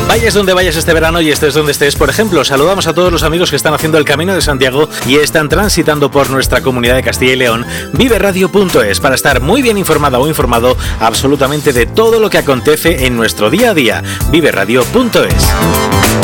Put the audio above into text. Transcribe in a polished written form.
Vayas donde vayas este verano y estés donde estés, por ejemplo, saludamos a todos los amigos que están haciendo el Camino de Santiago y están transitando por nuestra comunidad de Castilla y León. Viveradio.es para estar muy bien informada o informado absolutamente de todo lo que acontece en nuestro día a día. Viveradio.es.